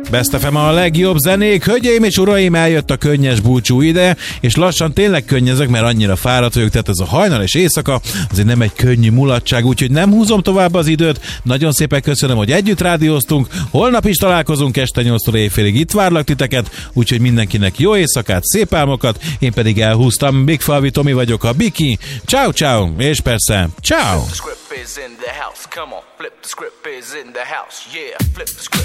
Best FM a legjobb zenék. Hölgyeim és uraim, eljött a könnyes búcsú ide, és lassan tényleg könnyezek, mert annyira fáradt vagyok, tehát ez a hajnal és éjszaka azért nem egy könnyű mulatság, úgyhogy nem húzom tovább az időt. Nagyon szépen köszönöm, hogy együtt rádióztunk. Holnap is találkozunk este 8-tól éjfélig. Itt várlak titeket, úgyhogy mindenkinek jó éjszakát, szép álmokat. Én pedig elhúztam. Big Falvi Tomi vagyok, a Biki. Ciao, ciao, és persze, ciao. Is in the house. Come on, flip the script is in the house. Yeah, flip the script.